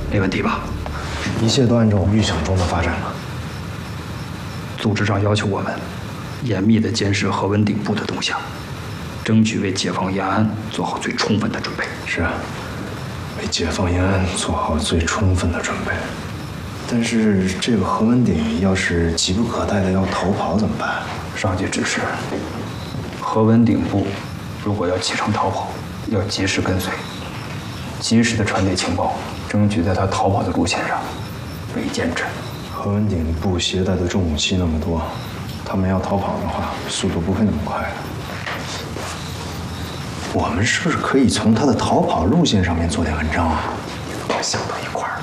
没问题吧？ 一切都按照我们预想中的发展了。 组织上要求我们严密地监视何文鼎部的动向，争取为解放延安做好最充分的准备。 是啊，为解放延安做好最充分的准备。但是这个何文鼎要是急不可待的要逃跑怎么办？ 上级指示，何文鼎部如果要启程逃跑，要及时跟随，及时的传递情报，争取在他逃跑的路线上围歼之。 何文鼎部携带的重武器那么多，他们要逃跑的话，速度不会那么快的。我们是不是可以从他的逃跑路线上面做点文章啊？ 我想到一块儿了。